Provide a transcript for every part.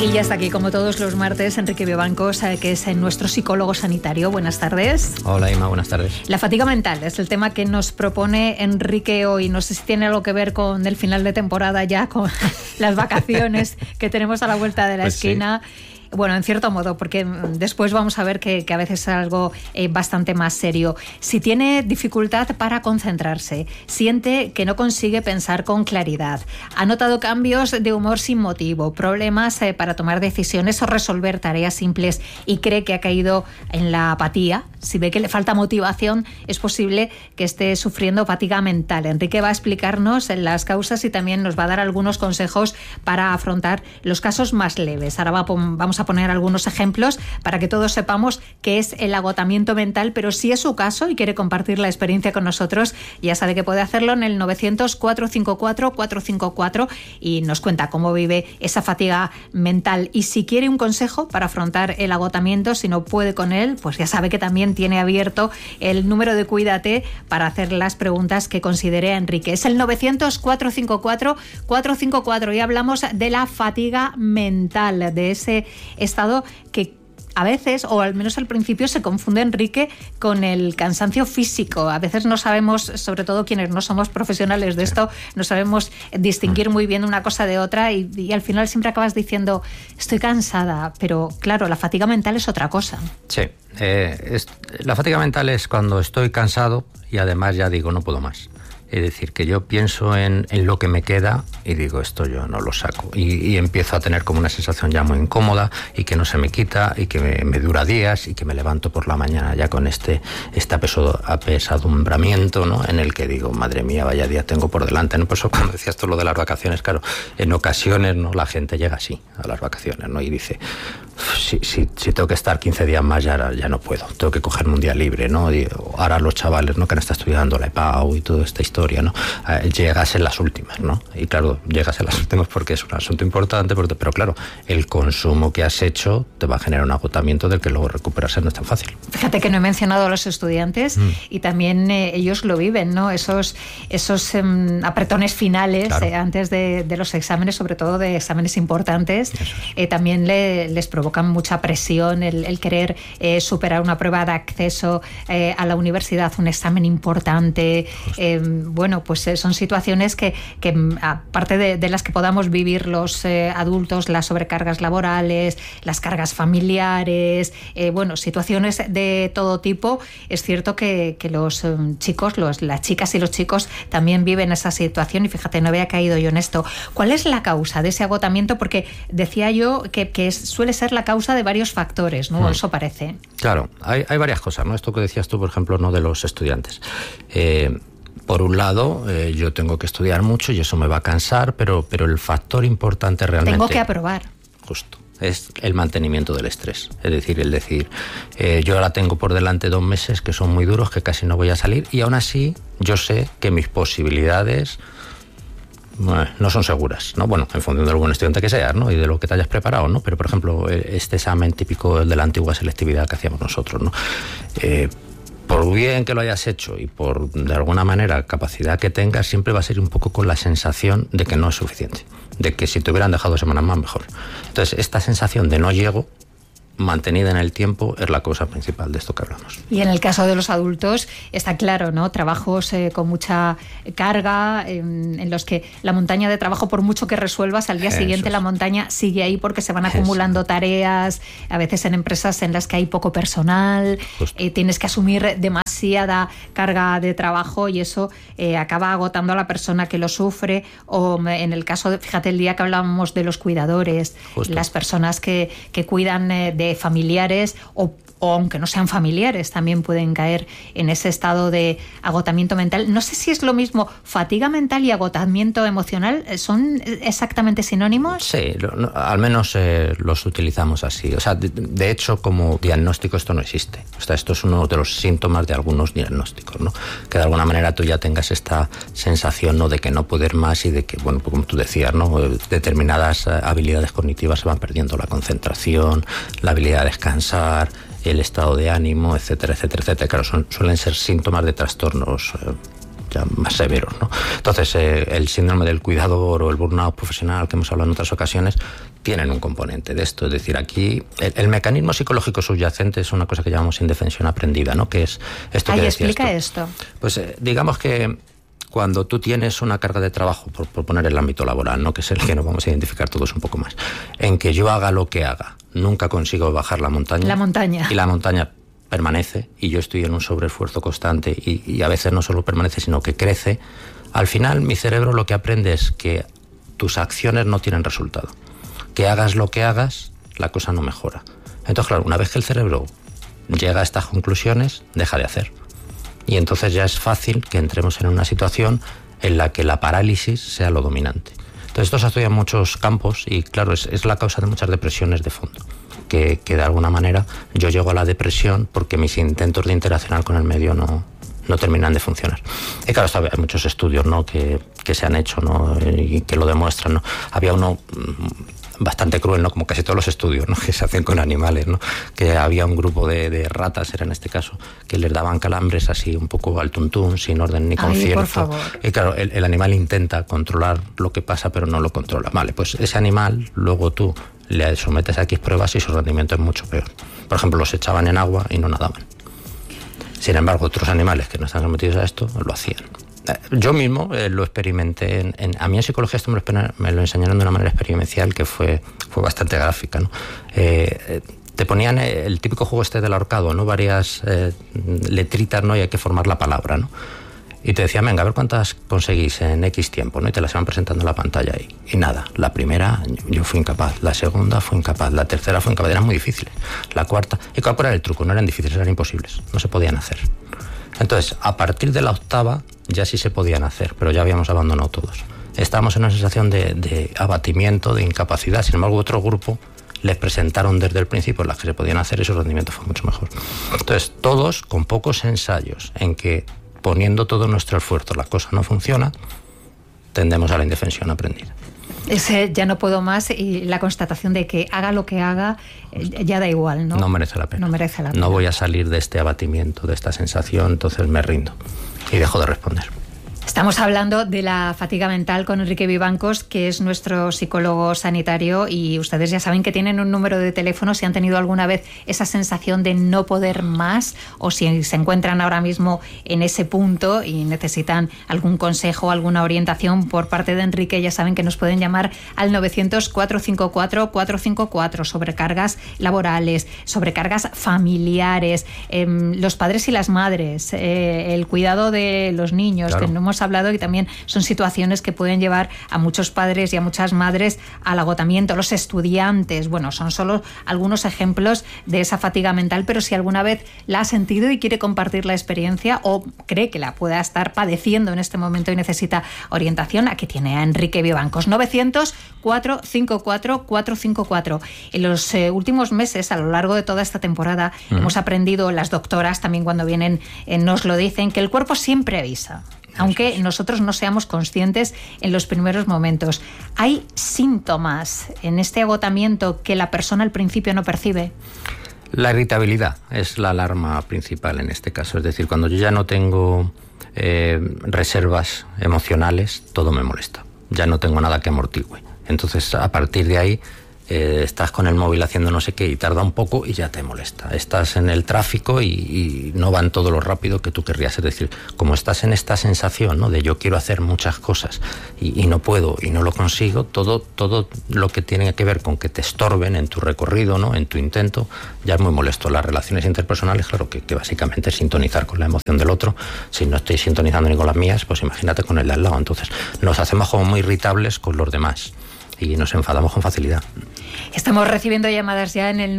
Y ya está aquí, como todos los martes, Enrique Vivancos, que es nuestro psicólogo sanitario. Buenas tardes. Hola, Ima, buenas tardes. La fatiga mental es el tema que nos propone Enrique hoy. No sé si tiene algo que ver con el final de temporada ya, con las vacaciones que tenemos a la vuelta de la esquina. Sí. Bueno, en cierto modo, porque después vamos a ver que a veces es algo bastante más serio. Si tiene dificultad para concentrarse, siente que no consigue pensar con claridad, ha notado cambios de humor sin motivo, problemas para tomar decisiones o resolver tareas simples y cree que ha caído en la apatía, si ve que le falta motivación, es posible que esté sufriendo fatiga mental. Enrique va a explicarnos las causas y también nos va a dar algunos consejos para afrontar los casos más leves. Ahora vamos a poner algunos ejemplos para que todos sepamos qué es el agotamiento mental, pero si es su caso y quiere compartir la experiencia con nosotros, ya sabe que puede hacerlo en el 900-454-454 y nos cuenta cómo vive esa fatiga mental. Y si quiere un consejo para afrontar el agotamiento, si no puede con él, pues ya sabe que también tiene abierto el número de Cuídate para hacer las preguntas que considere Enrique. Es el 900-454-454 y hablamos de la fatiga mental, de ese estado que a veces, o al menos al principio, se confunde, Enrique, con el cansancio físico. A veces no sabemos, sobre todo quienes no somos profesionales de esto, no sabemos distinguir muy bien una cosa de otra y al final siempre acabas diciendo, estoy cansada, pero claro, la fatiga mental es otra cosa. Sí, la fatiga mental es cuando estoy cansado y además ya digo, no puedo más. Es decir, que yo pienso en lo que me queda y digo, esto yo no lo saco. Y empiezo a tener como una sensación ya muy incómoda y que no se me quita y que me dura días y que me levanto por la mañana ya con este apesadumbramiento, ¿no? En el que digo, madre mía, vaya día tengo por delante, ¿no? Por eso cuando decías tú lo de las vacaciones, claro, en ocasiones, ¿no? La gente llega así a las vacaciones, ¿no? Y dice, si tengo que estar 15 días más ya no puedo, tengo que cogerme un día libre, ¿no? Y ahora los chavales, ¿no? Que han estado estudiando la EPAU y toda esta historia, ¿no? Llegas en las últimas, ¿no? Y claro, llegas en las últimas porque es un asunto importante, pero claro, el consumo que has hecho te va a generar un agotamiento del que luego recuperarse no es tan fácil. Fíjate que no he mencionado a los estudiantes y también ellos lo viven, ¿no? Esos apretones finales, claro. Antes de los exámenes, sobre todo de exámenes importantes, también les provocan mucha presión el querer superar una prueba de acceso a la universidad, un examen importante. Bueno, pues son situaciones que aparte de las que podamos vivir los adultos, las sobrecargas laborales, las cargas familiares, bueno, situaciones de todo tipo, es cierto que los chicos, las chicas y los chicos también viven esa situación y fíjate, no había caído yo en esto. ¿Cuál es la causa de ese agotamiento? Porque decía yo que suele ser la causa de varios factores, ¿no? Eso parece. Claro, hay varias cosas, ¿no? Esto que decías tú, por ejemplo, ¿no? De los estudiantes. Por un lado, yo tengo que estudiar mucho y eso me va a cansar, pero el factor importante realmente... Tengo que aprobar. Justo. Es el mantenimiento del estrés. Es decir, yo ahora tengo por delante 2 meses que son muy duros, que casi no voy a salir y aún así yo sé que mis posibilidades no son seguras, ¿no? Bueno, en función del buen estudiante que seas, ¿no? Y de lo que te hayas preparado, ¿no? Pero, por ejemplo, este examen típico de la antigua selectividad que hacíamos nosotros, ¿no? Por bien que lo hayas hecho y por, de alguna manera, capacidad que tengas, siempre va a ser un poco con la sensación de que no es suficiente, de que si te hubieran dejado semanas más, mejor. Entonces, esta sensación de no llego, mantenida en el tiempo, es la causa principal de esto que hablamos. Y en el caso de los adultos, está claro, ¿no? Trabajos con mucha carga, en los que la montaña de trabajo, por mucho que resuelvas, al día siguiente la montaña sigue ahí porque se van acumulando tareas, a veces en empresas en las que hay poco personal, tienes que asumir demasiada carga de trabajo y eso acaba agotando a la persona que lo sufre, o en el caso, fíjate, el día que hablábamos de los cuidadores, las personas que cuidan de familiares o aunque no sean familiares, también pueden caer en ese estado de agotamiento mental. No sé si es lo mismo, fatiga mental y agotamiento emocional, ¿son exactamente sinónimos? Sí, al menos los utilizamos así. O sea, de hecho, como diagnóstico esto no existe. O sea, esto es uno de los síntomas de algunos diagnósticos, ¿no? Que de alguna manera tú ya tengas esta sensación, ¿no? De que no poder más y de que, bueno, pues como tú decías, ¿no? Determinadas habilidades cognitivas se van perdiendo, la concentración, la habilidad de descansar, el estado de ánimo, etcétera, etcétera, etcétera. Claro, suelen ser síntomas de trastornos ya más severos, ¿no? Entonces, el síndrome del cuidador o el burnout profesional que hemos hablado en otras ocasiones tienen un componente de esto. Es decir, aquí el mecanismo psicológico subyacente es una cosa que llamamos indefensión aprendida, ¿no? Que es esto que decías tú. Explica esto. Pues digamos que cuando tú tienes una carga de trabajo, por poner el ámbito laboral, ¿no? Que es el que nos vamos a identificar todos un poco más, en que yo haga lo que haga, nunca consigo bajar la montaña. La montaña. Y la montaña permanece y yo estoy en un sobreesfuerzo constante y a veces no solo permanece, sino que crece. Al final mi cerebro lo que aprende es que tus acciones no tienen resultado. Que hagas lo que hagas, la cosa no mejora. Entonces, claro, una vez que el cerebro llega a estas conclusiones, deja de hacer. Y entonces ya es fácil que entremos en una situación en la que la parálisis sea lo dominante. Entonces esto se estudia en muchos campos y claro, es la causa de muchas depresiones de fondo. Que de alguna manera yo llego a la depresión porque mis intentos de interaccionar con el medio no terminan de funcionar. Y claro, hay muchos estudios, ¿no? que se han hecho, ¿no? Y que lo demuestran, ¿no? Había uno bastante cruel, ¿no? Como casi todos los estudios, ¿no? Que se hacen con animales, ¿no? Que había un grupo de ratas, era en este caso, que les daban calambres así un poco al tuntún, sin orden ni concierto. Por favor. Y claro, el animal intenta controlar lo que pasa, pero no lo controla. Vale, pues ese animal, luego tú le sometes a X pruebas y su rendimiento es mucho peor. Por ejemplo, los echaban en agua y no nadaban. Sin embargo, otros animales que no están sometidos a esto lo hacían. Yo mismo lo experimenté. A mí en psicología esto me lo enseñaron de una manera experiencial que fue bastante gráfica, ¿no? Te ponían el típico juego este del ahorcado, ¿no? Varias letritas, ¿no? Y hay que formar la palabra, ¿no? Y te decían, venga, a ver cuántas conseguís en X tiempo, ¿no? Y te las iban presentando en la pantalla ahí. Y nada, la primera yo fui incapaz, la segunda fue incapaz, la tercera fue incapaz, eran muy difíciles. La cuarta, ¿y cuál era el truco? No eran difíciles, eran imposibles, no se podían hacer. Entonces, a partir de la octava ya sí se podían hacer, pero ya habíamos abandonado todos. Estábamos en una sensación de abatimiento, de incapacidad. Sin embargo, otro grupo les presentaron desde el principio las que se podían hacer y su rendimiento fue mucho mejor. Entonces, todos con pocos ensayos en que poniendo todo nuestro esfuerzo la cosa no funciona, tendemos a la indefensión aprendida. Ese ya no puedo más y la constatación de que haga lo que haga ya da igual, ¿no? No merece la pena. No merece la pena. No voy a salir de este abatimiento, de esta sensación, entonces me rindo y dejo de responder. Estamos hablando de la fatiga mental con Enrique Vivancos, que es nuestro psicólogo sanitario, y ustedes ya saben que tienen un número de teléfono si han tenido alguna vez esa sensación de no poder más o si se encuentran ahora mismo en ese punto y necesitan algún consejo, alguna orientación por parte de Enrique. Ya saben que nos pueden llamar al 900-454-454, sobrecargas laborales, sobrecargas familiares, los padres y las madres, el cuidado de los niños, claro, que no hemos hablado, y también son situaciones que pueden llevar a muchos padres y a muchas madres al agotamiento. Los estudiantes, bueno, son solo algunos ejemplos de esa fatiga mental, pero si alguna vez la ha sentido y quiere compartir la experiencia o cree que la pueda estar padeciendo en este momento y necesita orientación, aquí tiene a Enrique Vivancos. 900-454-454. En los últimos meses, a lo largo de toda esta temporada, hemos aprendido, las doctoras también cuando vienen nos lo dicen, que el cuerpo siempre avisa, aunque nosotros no seamos conscientes en los primeros momentos. ¿Hay síntomas en este agotamiento que la persona al principio no percibe? La irritabilidad es la alarma principal en este caso. Es decir, cuando yo ya no tengo reservas emocionales, todo me molesta. Ya no tengo nada que amortigüe. Entonces, a partir de ahí, estás con el móvil haciendo no sé qué y tarda un poco y ya te molesta. Estás en el tráfico y no van todo lo rápido que tú querrías. Es decir, como estás en esta sensación, ¿no?, de yo quiero hacer muchas cosas y no puedo y no lo consigo, todo lo que tiene que ver con que te estorben en tu recorrido, ¿no?, en tu intento, ya es muy molesto. Las relaciones interpersonales, claro, que básicamente es sintonizar con la emoción del otro. Si no estoy sintonizando ni con las mías, pues imagínate con el de al lado. Entonces nos hacemos como muy irritables con los demás y nos enfadamos con facilidad. Estamos recibiendo llamadas ya en el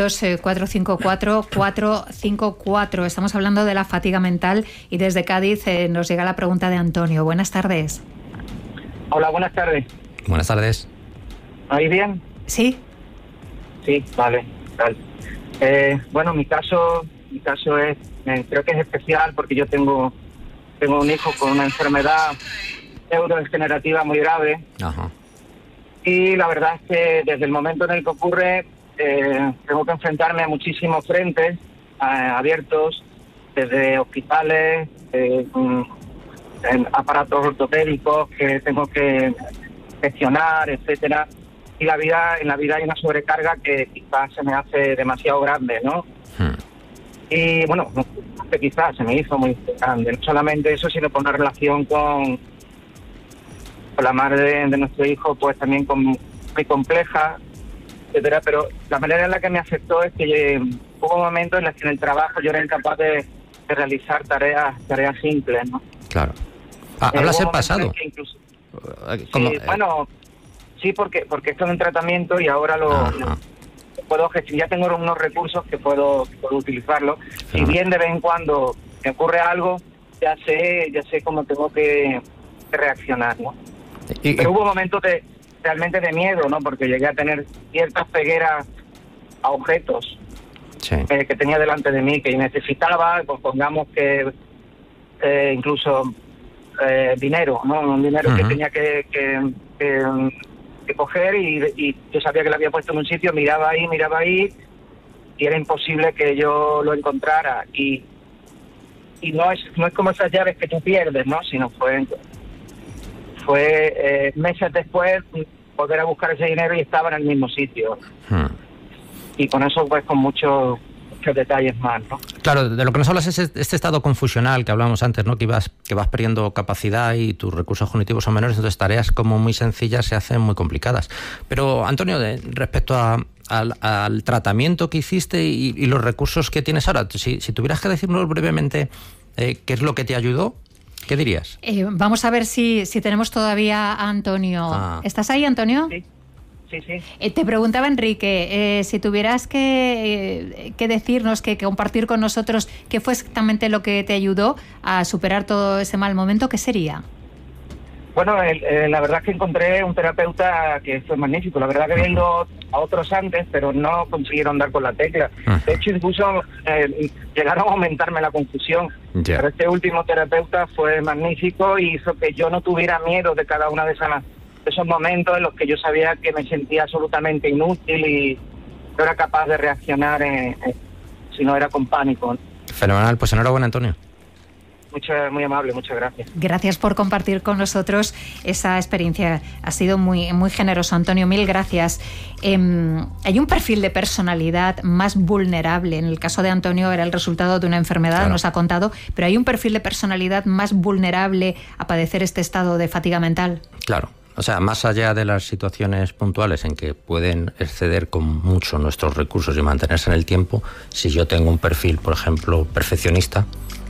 900-454-454. Estamos hablando de la fatiga mental y desde Cádiz nos llega la pregunta de Antonio. Buenas tardes. Hola, buenas tardes. Buenas tardes. ¿Ahí bien? Sí. Sí, vale. Bueno, mi caso es, creo que es especial porque yo tengo un hijo con una enfermedad neurodegenerativa muy grave. Ajá. Y la verdad es que desde el momento en el que ocurre tengo que enfrentarme a muchísimos frentes abiertos, desde hospitales, aparatos ortopédicos que tengo que gestionar, etcétera. Y en la vida hay una sobrecarga que quizás se me hace demasiado grande, ¿no? Y bueno, que quizás se me hizo muy grande. No solamente eso, sino con una relación con la madre de nuestro hijo, pues también muy compleja, etcétera. Pero la manera en la que me afectó es que hubo momentos en los que en el trabajo yo era incapaz de realizar tareas simples, ¿no? Claro. ¿Hablas el pasado? Incluso, sí, porque estoy en tratamiento y ahora lo puedo gestionar. Ya tengo unos recursos que puedo utilizarlo. Si bien de vez en cuando me ocurre algo, ya sé cómo tengo que reaccionar, ¿no? Pero hubo momentos realmente de miedo, ¿no? Porque llegué a tener ciertas cegueras a objetos que tenía delante de mí, que necesitaba, pues pongamos que incluso dinero, ¿no? Un dinero que tenía que coger y yo sabía que lo había puesto en un sitio, miraba ahí y era imposible que yo lo encontrara. Y no es como esas llaves que tú pierdes, ¿no? Sino fue meses después volver a buscar ese dinero y estaba en el mismo sitio. Y con eso, pues, con muchos detalles más, ¿no? Claro, de lo que nos hablas es este estado confusional que hablábamos antes, ¿no? Que vas perdiendo capacidad y tus recursos cognitivos son menores, entonces tareas como muy sencillas se hacen muy complicadas. Pero, Antonio, respecto al tratamiento que hiciste y los recursos que tienes ahora, si tuvieras que decirnos brevemente qué es lo que te ayudó, ¿qué dirías? Vamos a ver si tenemos todavía a Antonio. ¿Estás ahí, Antonio? Sí. Te preguntaba, Enrique, si tuvieras que decirnos, que compartir con nosotros qué fue exactamente lo que te ayudó a superar todo ese mal momento, ¿qué sería? Bueno, la verdad es que encontré un terapeuta que fue magnífico. La verdad que había ido a otros antes, pero no consiguieron dar con la tecla. De hecho, incluso llegaron a aumentarme la confusión. Pero este último terapeuta fue magnífico y hizo que yo no tuviera miedo de cada una de esos momentos en los que yo sabía que me sentía absolutamente inútil y no era capaz de reaccionar si no era con pánico. Fenomenal, pues enhorabuena, Antonio. Muy amable, muchas gracias. Gracias por compartir con nosotros esa experiencia. Ha sido muy, muy generoso, Antonio. Mil gracias. Hay un perfil de personalidad más vulnerable. En el caso de Antonio era el resultado de una enfermedad, claro, nos ha contado, pero hay un perfil de personalidad más vulnerable a padecer este estado de fatiga mental. Claro. O sea, más allá de las situaciones puntuales en que pueden exceder con mucho nuestros recursos y mantenerse en el tiempo, si yo tengo un perfil, por ejemplo, perfeccionista,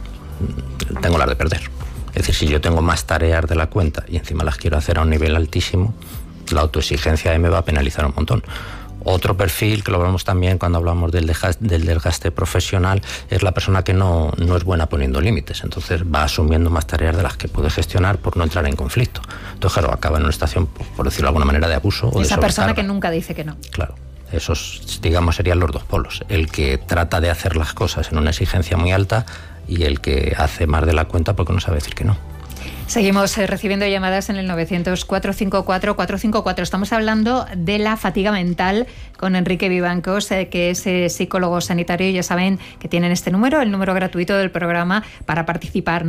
tengo las de perder. Es decir, si yo tengo más tareas de la cuenta y encima las quiero hacer a un nivel altísimo, la autoexigencia me va a penalizar un montón. Otro perfil, que lo vemos también cuando hablamos del desgaste profesional, es la persona que no es buena poniendo límites. Entonces va asumiendo más tareas de las que puede gestionar por no entrar en conflicto. Entonces, claro, acaba en una situación, por decirlo de alguna manera, de abuso o de sobrecarga. Esa persona que nunca dice que no. Claro. Esos, digamos, serían los dos polos. El que trata de hacer las cosas en una exigencia muy alta y el que hace más de la cuenta porque no sabe decir que no. Seguimos recibiendo llamadas en el 900-454-454. Estamos hablando de la fatiga mental con Enrique Vivancos, que es psicólogo sanitario, y ya saben que tienen este número, el número gratuito del programa para participar,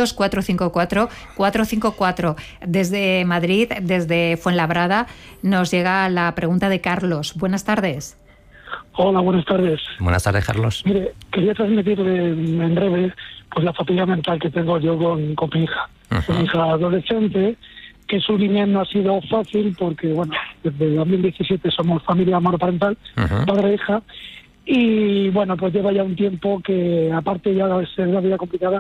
900-454-454. Desde Madrid, desde Fuenlabrada, nos llega la pregunta de Carlos. Buenas tardes. Hola, buenas tardes. Buenas tardes, Carlos. Mire, quería transmitirle en breve pues la fatiga mental que tengo yo con mi hija. Con mi hija adolescente, que su niñez no ha sido fácil porque, bueno, desde el 2017 somos familia monoparental, padre e hija, y bueno, pues lleva ya un tiempo que, aparte ya de ser una vida complicada,